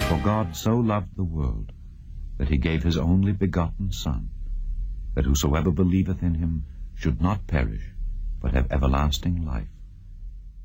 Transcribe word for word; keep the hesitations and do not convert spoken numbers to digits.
For God so loved the world, that he gave his only begotten Son, that whosoever believeth in him should not perish, but have everlasting life.